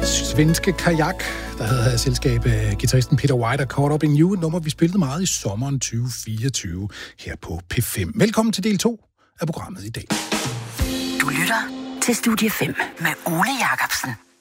Svenske Kajak, der havde selskab af guitaristen Peter White og Caught Up in You, et nummer, vi spillede meget i sommeren 2024 her på P5. Velkommen til del 2 af programmet i dag. Du lytter til Studie 5 med Ole Jacobsen.